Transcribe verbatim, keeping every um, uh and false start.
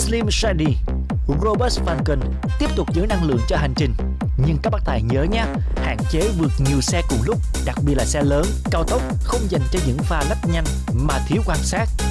Slim Shady, Robert Falcon tiếp tục giữ năng lượng cho hành trình. Nhưng các bác tài nhớ nhé, hạn chế vượt nhiều xe cùng lúc, đặc biệt là xe lớn, cao tốc không dành cho những pha lách nhanh mà thiếu quan sát.